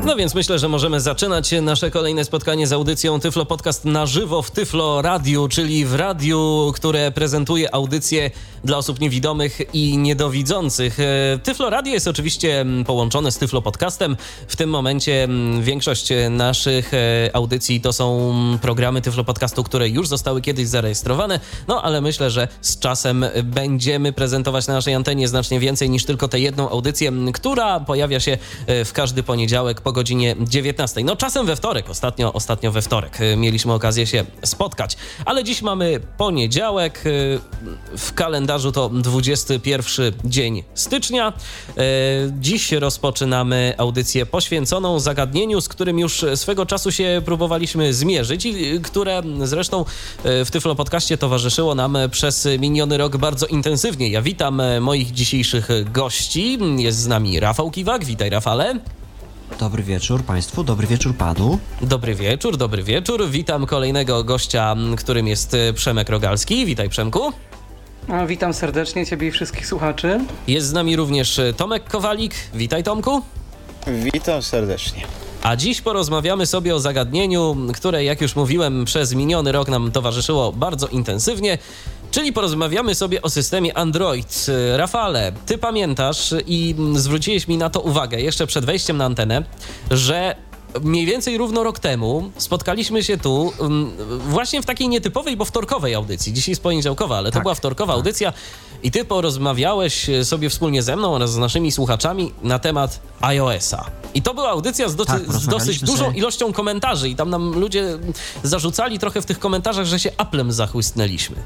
No więc myślę, że możemy zaczynać nasze kolejne spotkanie z audycją Tyflo Podcast na żywo w Tyflo Radiu, czyli w radiu, które prezentuje audycje dla osób niewidomych i niedowidzących. Tyflo Radio jest oczywiście połączone z Tyflo Podcastem. W tym momencie większość naszych audycji to są programy Tyflo Podcastu, które już zostały kiedyś zarejestrowane, no ale myślę, że z czasem będziemy prezentować na naszej antenie znacznie więcej niż tylko tę jedną audycję, która pojawia się w każdy poniedziałek po godzinie 19. No czasem we wtorek, ostatnio we wtorek mieliśmy okazję się spotkać, ale dziś mamy poniedziałek, w kalendarzu to 21 dzień stycznia. Dziś rozpoczynamy audycję poświęconą zagadnieniu, z którym już swego czasu się próbowaliśmy zmierzyć i które zresztą w Tyflo Podcaście towarzyszyło nam przez miniony rok bardzo intensywnie. Ja witam moich dzisiejszych gości. Jest z nami Rafał Kiwak. Witaj, Rafale. Dobry wieczór Państwu, dobry wieczór Panu. Dobry wieczór. Witam kolejnego gościa, którym jest Przemek Rogalski. Witaj, Przemku. Witam serdecznie Ciebie i wszystkich słuchaczy. Jest z nami również Tomek Kowalik. Witaj, Tomku. Witam serdecznie. A dziś porozmawiamy sobie o zagadnieniu, które, jak już mówiłem, przez miniony rok nam towarzyszyło bardzo intensywnie, czyli porozmawiamy sobie o systemie Android. Rafale, ty pamiętasz i zwróciłeś mi na to uwagę jeszcze przed wejściem na antenę, że mniej więcej równo rok temu spotkaliśmy się tu właśnie w takiej nietypowej, bo wtorkowej audycji. Dzisiaj jest poniedziałkowa, ale to była wtorkowa audycja i ty porozmawiałeś sobie wspólnie ze mną oraz z naszymi słuchaczami na temat iOS-a. I to była audycja z dosyć dużą ilością komentarzy i tam nam ludzie zarzucali trochę w tych komentarzach, że się Applem zachłysnęliśmy.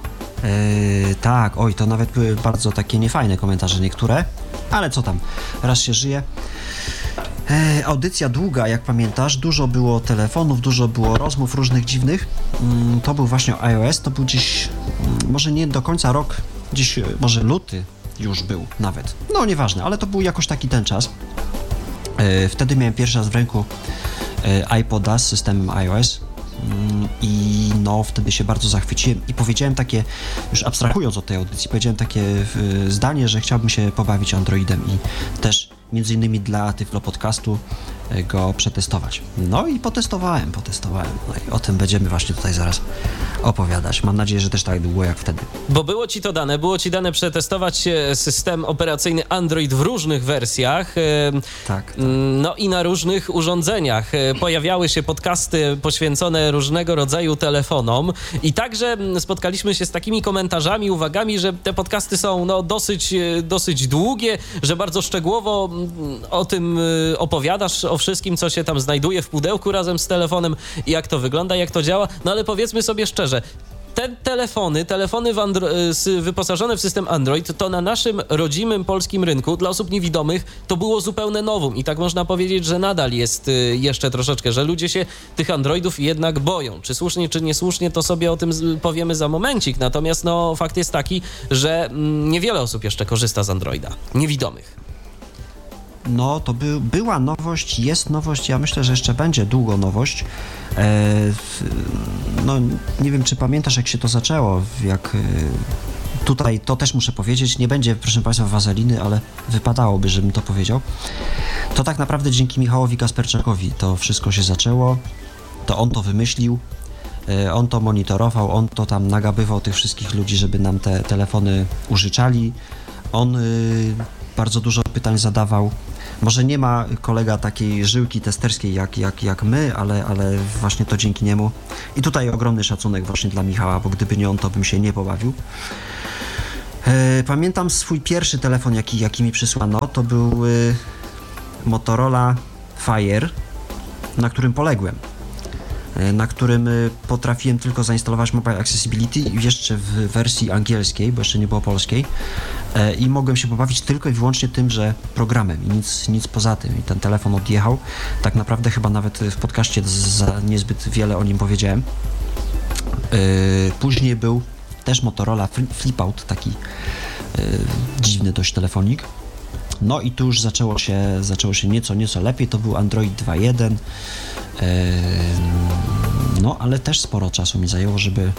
Tak, to nawet były bardzo takie niefajne komentarze niektóre, ale co tam, raz się żyje. Audycja długa, jak pamiętasz, dużo było telefonów, dużo było rozmów różnych dziwnych. To był właśnie iOS, to był gdzieś, może nie do końca rok, gdzieś może luty już był nawet. No nieważne, ale to był jakoś taki ten czas. Wtedy miałem pierwszy raz w ręku iPoda z systemem iOS. I wtedy się bardzo zachwyciłem i powiedziałem takie, już abstrahując od tej audycji, powiedziałem takie zdanie, że chciałbym się pobawić Androidem i też między innymi dla Tyflo Podcastu go przetestować. No i potestowałem. No i o tym będziemy właśnie tutaj zaraz opowiadać. Mam nadzieję, że też tak długo jak wtedy. Bo było ci dane przetestować system operacyjny Android w różnych wersjach. Tak. No i na różnych urządzeniach. Pojawiały się podcasty poświęcone różnego rodzaju telefonom i także spotkaliśmy się z takimi komentarzami, uwagami, że te podcasty są dosyć długie, że bardzo szczegółowo o tym opowiadasz, o wszystkim, co się tam znajduje w pudełku razem z telefonem i jak to wygląda, jak to działa. No ale powiedzmy sobie szczerze, te telefony wyposażone w system Android, to na naszym rodzimym polskim rynku dla osób niewidomych to było zupełne novum i tak można powiedzieć, że nadal jest jeszcze troszeczkę, że ludzie się tych Androidów jednak boją. Czy słusznie, czy niesłusznie, to sobie o tym powiemy za momencik. Natomiast fakt jest taki, że niewiele osób jeszcze korzysta z Androida, niewidomych. No, to była nowość, jest nowość, ja myślę, że jeszcze będzie długo nowość. Nie wiem, czy pamiętasz, jak się to zaczęło, tutaj to też muszę powiedzieć, nie będzie, proszę Państwa, wazeliny, ale wypadałoby, żebym to powiedział. To tak naprawdę dzięki Michałowi Kasperczakowi to wszystko się zaczęło, to on to wymyślił, on to monitorował, on to tam nagabywał tych wszystkich ludzi, żeby nam te telefony użyczali. On bardzo dużo pytań zadawał. Może nie ma kolega takiej żyłki testerskiej jak my, ale właśnie to dzięki niemu. I tutaj ogromny szacunek właśnie dla Michała, bo gdyby nie on, to bym się nie pobawił. Pamiętam swój pierwszy telefon, jaki mi przysłano, to był Motorola Fire, na którym poległem. Na którym potrafiłem tylko zainstalować Mobile Accessibility jeszcze w wersji angielskiej, bo jeszcze nie było polskiej, i mogłem się pobawić tylko i wyłącznie tymże programem i nic poza tym. I ten telefon odjechał. Tak naprawdę chyba nawet w podcaście za niezbyt wiele o nim powiedziałem. Później był też Motorola Flip-Out, taki dziwny dość telefonik. No i tu już zaczęło się nieco lepiej, to był Android 2.1, no ale też sporo czasu mi zajęło,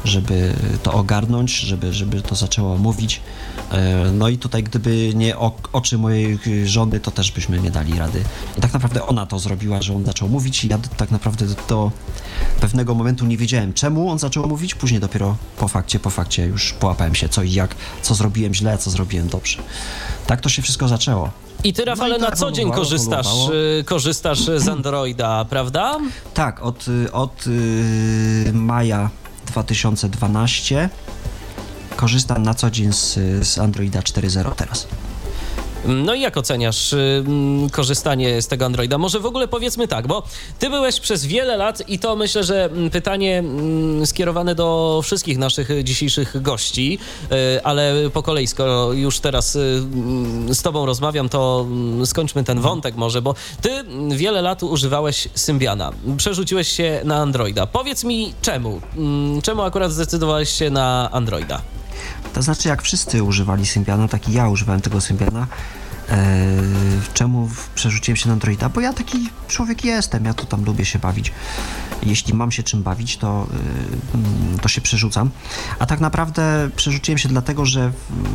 żeby to ogarnąć, żeby to zaczęło mówić. No i tutaj gdyby nie oczy mojej żony, to też byśmy nie dali rady. I tak naprawdę ona to zrobiła, że on zaczął mówić i ja tak naprawdę do pewnego momentu nie wiedziałem, czemu on zaczął mówić, później dopiero po fakcie już połapałem się co i jak, co zrobiłem źle, co zrobiłem dobrze. Tak to się wszystko zaczęło. I ty, Rafale, na co dzień korzystasz z Androida, prawda? Tak, od maja 2012 korzystam na co dzień z Androida 4.0 teraz. No i jak oceniasz korzystanie z tego Androida? Może w ogóle powiedzmy tak, bo ty byłeś przez wiele lat i to myślę, że pytanie skierowane do wszystkich naszych dzisiejszych gości, ale po kolei, skoro już teraz z tobą rozmawiam, to skończmy ten wątek może, bo ty wiele lat używałeś Symbiana, przerzuciłeś się na Androida. Powiedz mi czemu? Czemu akurat zdecydowałeś się na Androida? To znaczy, jak wszyscy używali Symbiana, tak i ja używałem tego Symbiana. Czemu przerzuciłem się na Androida? Bo ja taki człowiek jestem, ja tu tam lubię się bawić. Jeśli mam się czym bawić, to się przerzucam. A tak naprawdę przerzuciłem się dlatego, że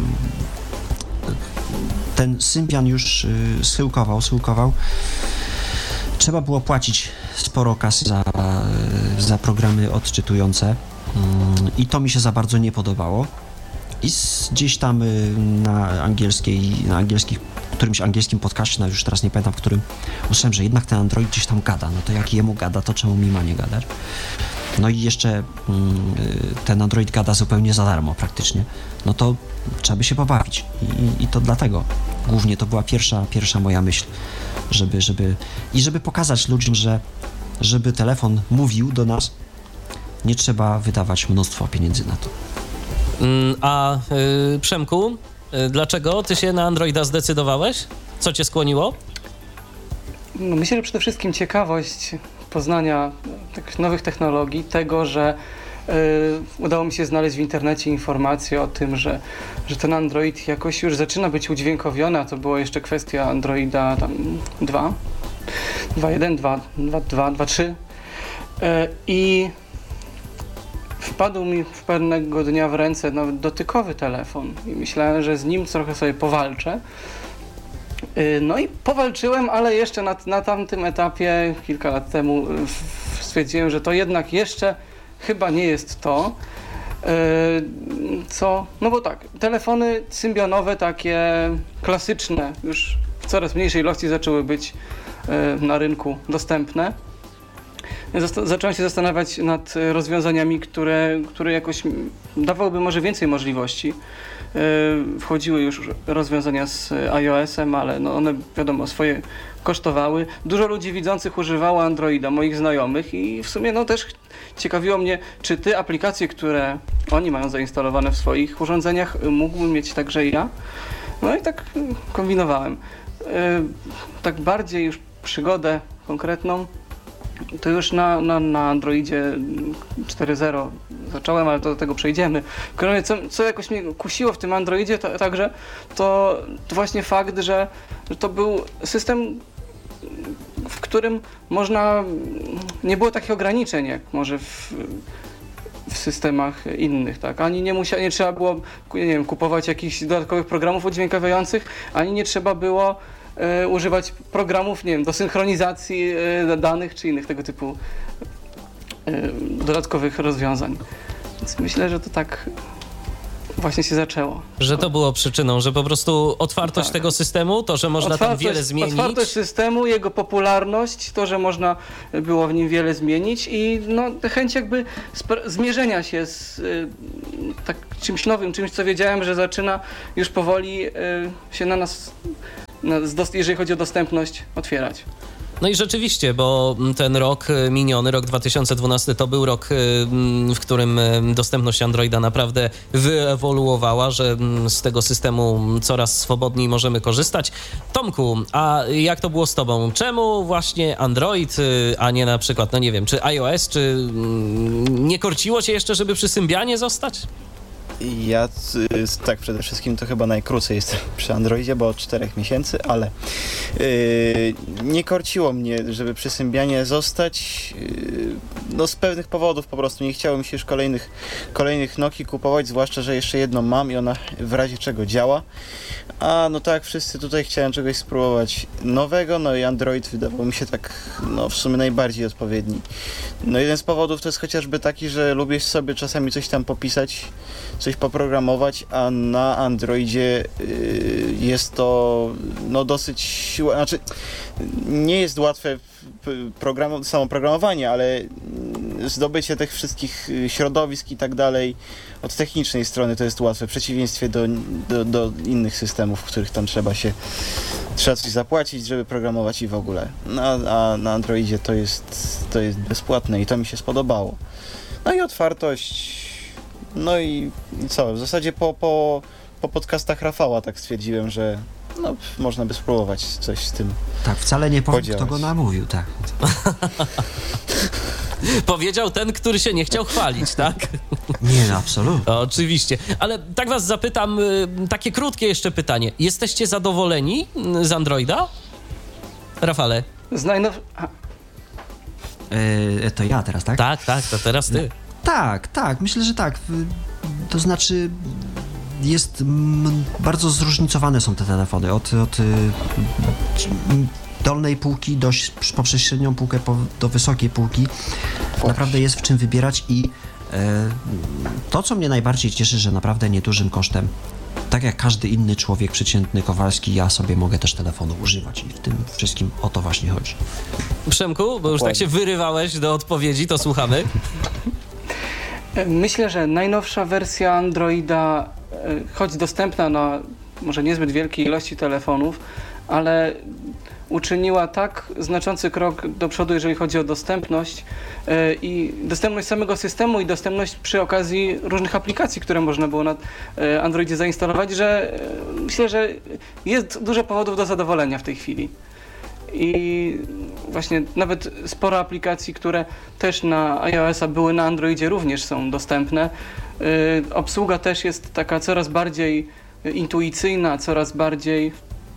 ten Symbian już schyłkował. Trzeba było płacić sporo kasy za programy odczytujące i to mi się za bardzo nie podobało. I gdzieś tam na którymś angielskim podcaście, już teraz nie pamiętam w którym, usłyszałem, że jednak ten Android gdzieś tam gada. No to jak jemu gada, to czemu mi ma nie gadać? No i jeszcze ten Android gada zupełnie za darmo praktycznie. No to trzeba by się pobawić. I to dlatego. Głównie to była pierwsza moja myśl, żeby pokazać ludziom, że żeby telefon mówił do nas, nie trzeba wydawać mnóstwo pieniędzy na to. A Przemku, dlaczego ty się na Androida zdecydowałeś? Co cię skłoniło? No myślę, że przede wszystkim ciekawość poznania takich nowych technologii, tego, że udało mi się znaleźć w internecie informacje o tym, że ten Android jakoś już zaczyna być udźwiękowiony, a to była jeszcze kwestia Androida tam 2.1, 2.2, 2.3 i wpadł mi pewnego dnia w ręce nawet dotykowy telefon i myślałem, że z nim trochę sobie powalczę. No i powalczyłem, ale jeszcze na tamtym etapie, kilka lat temu, stwierdziłem, że to jednak jeszcze chyba nie jest to, no bo tak, telefony symbianowe, takie klasyczne, już w coraz mniejszej ilości zaczęły być na rynku dostępne. Zacząłem się zastanawiać nad rozwiązaniami, które jakoś dawałyby może więcej możliwości. Wchodziły już rozwiązania z iOS-em, ale no one wiadomo swoje kosztowały. Dużo ludzi widzących używało Androida, moich znajomych i w sumie no też ciekawiło mnie, czy te aplikacje, które oni mają zainstalowane w swoich urządzeniach, mógłbym mieć także i ja. No i tak kombinowałem. Tak bardziej już przygodę konkretną to już na Androidzie 4.0 zacząłem, ale do tego przejdziemy. Co jakoś mnie kusiło w tym Androidzie także, to właśnie fakt, że to był system, w którym nie było takich ograniczeń, jak może w systemach innych, tak? Ani nie trzeba było, nie wiem, kupować jakichś dodatkowych programów udźwiękawiających, ani nie trzeba było używać programów, nie wiem, do synchronizacji danych czy innych tego typu dodatkowych rozwiązań. Więc myślę, że to tak właśnie się zaczęło. Że to było przyczyną, że po prostu otwartość tego systemu, to, że można tam wiele zmienić. Otwartość systemu, jego popularność, to, że można było w nim wiele zmienić i no, chęć jakby zmierzenia się z tak czymś nowym, czymś, co wiedziałem, że zaczyna już powoli się na nas, jeżeli chodzi o dostępność, otwierać. No i rzeczywiście, bo ten rok miniony, rok 2012, to był rok, w którym dostępność Androida naprawdę wyewoluowała, że z tego systemu coraz swobodniej możemy korzystać. Tomku, a jak to było z tobą? Czemu właśnie Android, a nie na przykład, no nie wiem, czy iOS, czy nie korciło cię jeszcze, żeby przy Symbianie zostać? Ja tak przede wszystkim to chyba najkrócej jestem przy Androidzie, bo od 4 miesięcy, ale nie korciło mnie, żeby przy Symbianie zostać. No z pewnych powodów po prostu nie chciało mi się już kolejnych Nokii kupować, zwłaszcza, że jeszcze jedną mam i ona w razie czego działa. A no tak jak wszyscy tutaj chciałem czegoś spróbować nowego, no i Android wydawał mi się tak w sumie najbardziej odpowiedni. No jeden z powodów to jest chociażby taki, że lubię sobie czasami coś tam popisać, coś poprogramować, a na Androidzie jest to dosyć, znaczy nie jest łatwe samo programowanie, ale zdobycie tych wszystkich środowisk i tak dalej od technicznej strony to jest łatwe, w przeciwieństwie do innych systemów, w których tam trzeba coś zapłacić, żeby programować i w ogóle. A na Androidzie to jest bezpłatne i to mi się spodobało. No i otwartość, no i co, w zasadzie po podcastach Rafała tak stwierdziłem, że można by spróbować coś z tym Tak, wcale nie powiem, podziałać. kto go namówił, tak. Powiedział ten, który się nie chciał chwalić, tak? Nie, no, absolutnie. Oczywiście. Ale tak was zapytam, takie krótkie jeszcze pytanie. Jesteście zadowoleni z Androida? Rafale? To ja teraz, tak? Tak, to teraz ty. Tak, myślę, że tak. To znaczy bardzo zróżnicowane są te telefony. Od dolnej półki poprzez średnią półkę do wysokiej półki. Naprawdę jest w czym wybierać i to, co mnie najbardziej cieszy, że naprawdę niedużym kosztem, tak jak każdy inny człowiek, przeciętny Kowalski, ja sobie mogę też telefonu używać i w tym wszystkim o to właśnie chodzi. Przemku, bo już tak się wyrywałeś do odpowiedzi, to słuchamy. Myślę, że najnowsza wersja Androida, choć dostępna na może niezbyt wielkiej ilości telefonów, ale uczyniła tak znaczący krok do przodu, jeżeli chodzi o dostępność i dostępność samego systemu i dostępność przy okazji różnych aplikacji, które można było na Androidzie zainstalować, że myślę, że jest dużo powodów do zadowolenia w tej chwili. I właśnie nawet sporo aplikacji, które też na iOS-a były na Androidzie, również są dostępne. Obsługa też jest taka coraz bardziej intuicyjna, coraz bardziej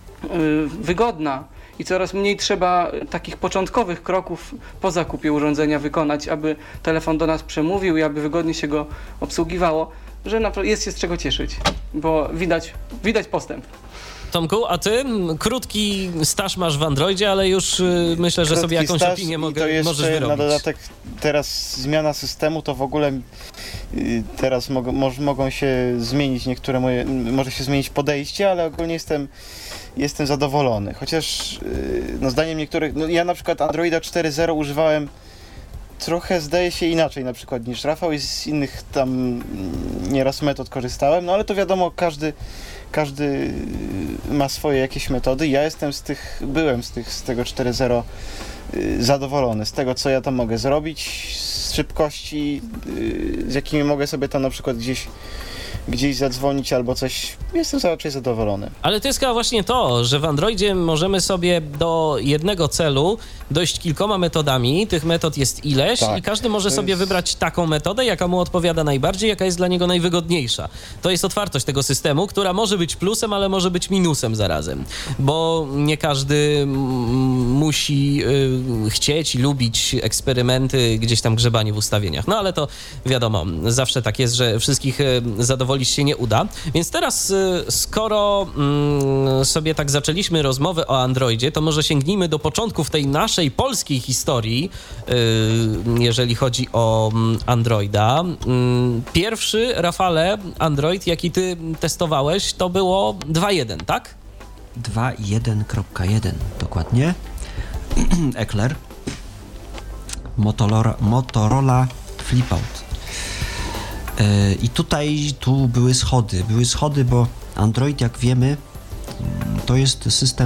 wygodna i coraz mniej trzeba takich początkowych kroków po zakupie urządzenia wykonać, aby telefon do nas przemówił i aby wygodnie się go obsługiwało, że jest się z czego cieszyć, bo widać postęp. Tomku, a ty krótki staż masz w Androidzie, ale już myślę, że sobie jakąś opinię możesz wyrobić. Na dodatek teraz zmiana systemu, to w ogóle teraz mogą się zmienić może się zmienić podejście, ale ogólnie jestem zadowolony. Chociaż zdaniem niektórych, ja na przykład Androida 4.0 używałem trochę, zdaje się, inaczej na przykład niż Rafał i z innych tam nieraz metod korzystałem, ale to wiadomo, każdy ma swoje jakieś metody. Ja byłem z tego 4.0 zadowolony, z tego, co ja tam mogę zrobić, z szybkości, z jakimi mogę sobie tam na przykład gdzieś zadzwonić albo coś. Jestem raczej zadowolony. Ale to jest chyba właśnie to, że w Androidzie możemy sobie do jednego celu dojść kilkoma metodami. Tych metod jest ileś i każdy może sobie wybrać taką metodę, jaka mu odpowiada najbardziej, jaka jest dla niego najwygodniejsza. To jest otwartość tego systemu, która może być plusem, ale może być minusem zarazem. Bo nie każdy musi chcieć i lubić eksperymenty, gdzieś tam grzebanie w ustawieniach. No ale to wiadomo, zawsze tak jest, że wszystkich zadowolić się nie uda. Więc teraz, skoro sobie tak zaczęliśmy rozmowę o Androidzie, to może sięgnijmy do początków tej naszej polskiej historii, jeżeli chodzi o Androida. Pierwszy, Rafale, Android, jaki ty testowałeś, to było 2.1, tak? 2.1.1, dokładnie. Eclair. Motorola Flipout. I tu były schody, bo Android, jak wiemy, to jest system